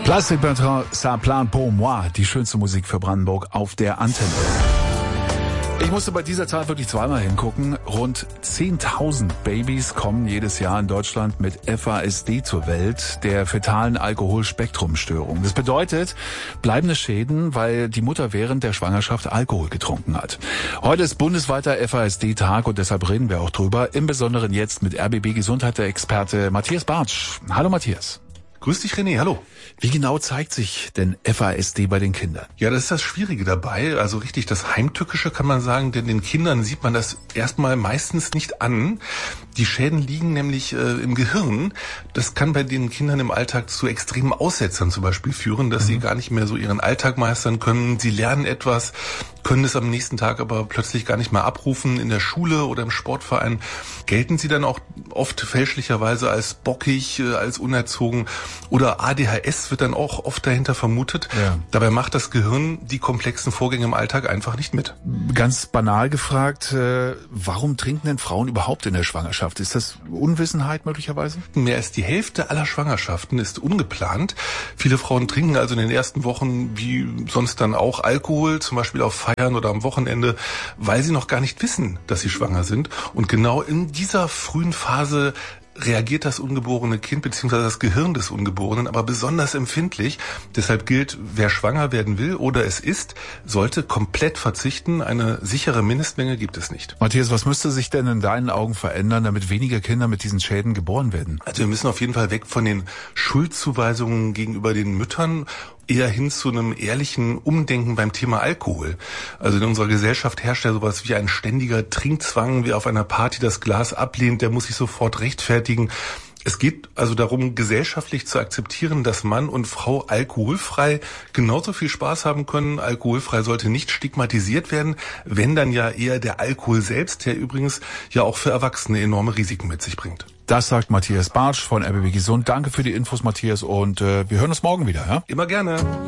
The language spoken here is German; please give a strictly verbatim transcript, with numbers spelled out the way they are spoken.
Plastic Bertrand, ça plane pour moi. Die schönste Musik für Brandenburg auf der Antenne. Ich musste bei dieser Zahl wirklich zweimal hingucken. Rund zehntausend Babys kommen jedes Jahr in Deutschland mit F A S D zur Welt, der fetalen Alkoholspektrumstörung. Das bedeutet bleibende Schäden, weil die Mutter während der Schwangerschaft Alkohol getrunken hat. Heute ist bundesweiter F A S D-Tag und deshalb reden wir auch drüber. Im Besonderen jetzt mit R B B-Gesundheitsexperte Matthias Bartsch. Hallo Matthias. Grüß dich, René, hallo. Wie genau zeigt sich denn F A S D bei den Kindern? Ja, das ist das Schwierige dabei, also richtig das Heimtückische kann man sagen, denn den Kindern sieht man das erstmal meistens nicht an. Die Schäden liegen nämlich äh, im Gehirn. Das kann bei den Kindern im Alltag zu extremen Aussetzern zum Beispiel führen, dass mhm. sie gar nicht mehr so ihren Alltag meistern können. Sie lernen etwas, können es am nächsten Tag aber plötzlich gar nicht mehr abrufen. In der Schule oder im Sportverein gelten sie dann auch oft fälschlicherweise als bockig, äh, als unerzogen. Oder A D H S wird dann auch oft dahinter vermutet. Ja. Dabei macht das Gehirn die komplexen Vorgänge im Alltag einfach nicht mit. Ganz banal gefragt, äh, warum trinken denn Frauen überhaupt in der Schwangerschaft? Ist das Unwissenheit möglicherweise? Mehr als die Hälfte aller Schwangerschaften ist ungeplant. Viele Frauen trinken also in den ersten Wochen wie sonst dann auch Alkohol, zum Beispiel auf Feiern oder am Wochenende, weil sie noch gar nicht wissen, dass sie schwanger sind. Und genau in dieser frühen Phase reagiert das ungeborene Kind bzw. das Gehirn des Ungeborenen aber besonders empfindlich. Deshalb gilt, wer schwanger werden will oder es ist, sollte komplett verzichten. Eine sichere Mindestmenge gibt es nicht. Matthias, was müsste sich denn in deinen Augen verändern, damit weniger Kinder mit diesen Schäden geboren werden? Also wir müssen auf jeden Fall weg von den Schuldzuweisungen gegenüber den Müttern, eher hin zu einem ehrlichen Umdenken beim Thema Alkohol. Also in unserer Gesellschaft herrscht ja sowas wie ein ständiger Trinkzwang. Wer auf einer Party das Glas ablehnt, der muss sich sofort rechtfertigen. Es geht also darum, gesellschaftlich zu akzeptieren, dass Mann und Frau alkoholfrei genauso viel Spaß haben können. Alkoholfrei sollte nicht stigmatisiert werden, wenn dann ja eher der Alkohol selbst, der übrigens ja auch für Erwachsene enorme Risiken mit sich bringt. Das sagt Matthias Bartsch von R B B Gesund. Danke für die Infos, Matthias, und äh, wir hören uns morgen wieder. Ja? Immer gerne.